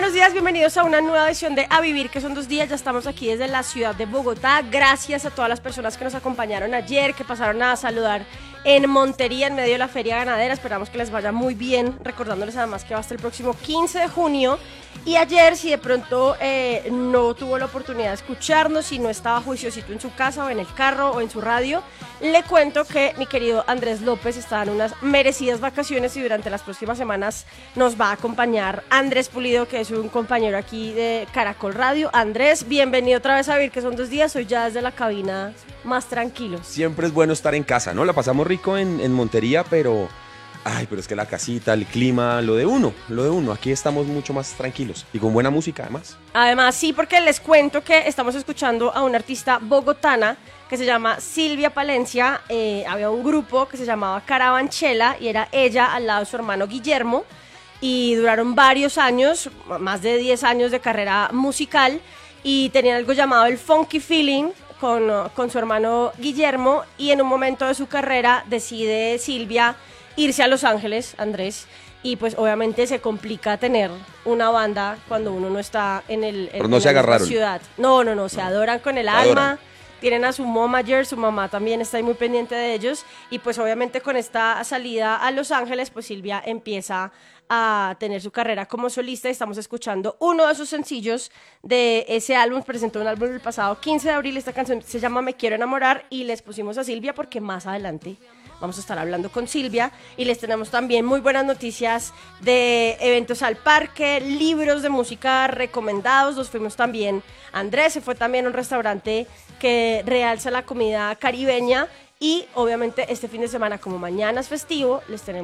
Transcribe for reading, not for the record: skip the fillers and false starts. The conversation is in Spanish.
buenos días, bienvenidos a una nueva edición de A Vivir, que son 2 días. Ya estamos aquí desde la ciudad de Bogotá. Gracias a todas las personas que nos acompañaron ayer, que pasaron a saludar en Montería, en medio de la feria ganadera. Esperamos que les vaya muy bien, recordándoles además que va hasta el próximo 15 de junio. Y ayer, si de pronto no tuvo la oportunidad de escucharnos, si no estaba juiciosito en su casa o en el carro o en su radio, le cuento que mi querido Andrés López está en unas merecidas vacaciones y durante las próximas semanas nos va a acompañar Andrés Pulido, que es un compañero aquí de Caracol Radio. Andrés, bienvenido otra vez a Vivir, que son 2 días. Hoy ya desde la cabina más tranquilos. Siempre es bueno estar en casa, ¿no? La pasamos rico en Montería, pero es que la casita, el clima, lo de uno. Aquí estamos mucho más tranquilos y con buena música además. Además, sí, porque les cuento que estamos escuchando a una artista bogotana que se llama Silvia Palencia. Había un grupo que se llamaba Carabanchela y era ella al lado de su hermano Guillermo, y duraron varios años, más de 10 años de carrera musical, y tenían algo llamado el Funky Feeling con su hermano Guillermo, y en un momento de su carrera decide Silvia irse a Los Ángeles, Andrés, y pues obviamente se complica tener una banda cuando uno no está Pero no se agarraron. Ciudad. No, se adoran con el alma. Tienen a su momager, su mamá también está ahí muy pendiente de ellos, y pues obviamente con esta salida a Los Ángeles, pues Silvia empieza a tener su carrera como solista. Estamos escuchando uno de sus sencillos de ese álbum. Presentó un álbum el pasado 15 de abril, esta canción se llama Me Quiero Enamorar, y les pusimos a Silvia porque más adelante vamos a estar hablando con Silvia, y les tenemos también muy buenas noticias de eventos al parque, libros de música recomendados. Nos fuimos también, Andrés se fue también a un restaurante que realza la comida caribeña, y obviamente este fin de semana, como mañana es festivo, les tenemos